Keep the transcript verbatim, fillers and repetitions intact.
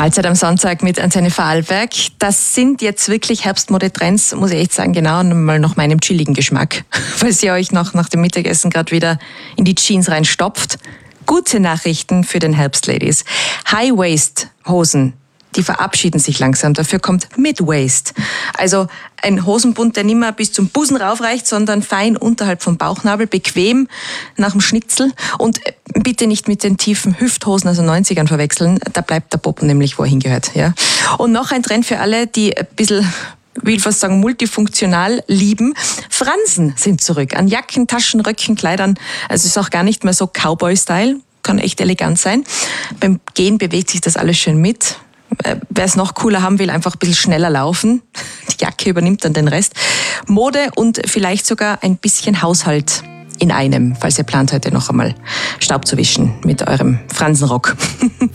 Mahlzeit am Sonntag mit Antenne Vorarlberg. Das sind jetzt wirklich Herbstmodetrends, muss ich echt sagen, genau mal nach meinem chilligen Geschmack. Falls ihr euch noch nach dem Mittagessen gerade wieder in die Jeans reinstopft. Gute Nachrichten für den Herbst, Ladies. High-Waist-Hosen, die verabschieden sich langsam. Dafür kommt Mid-Waist. Also ein Hosenbund, der nicht mehr bis zum Busen raufreicht, sondern fein unterhalb vom Bauchnabel, bequem nach dem Schnitzel. Und bitte nicht mit den tiefen Hüfthosen, also neunzigern verwechseln. Da bleibt der Popo nämlich, wo er hingehört. Ja. Und noch ein Trend für alle, die ein bisschen, ich will fast sagen, multifunktional lieben. Fransen sind zurück. An Jacken, Taschen, Röcken, Kleidern. Also es ist auch gar nicht mehr so Cowboy-Style. Kann echt elegant sein. Beim Gehen bewegt sich das alles schön mit. Wer es noch cooler haben will, einfach ein bisschen schneller laufen. Die Jacke übernimmt dann den Rest. Mode und vielleicht sogar ein bisschen Haushalt in einem, falls ihr plant, heute noch einmal Staub zu wischen mit eurem Fransenrock.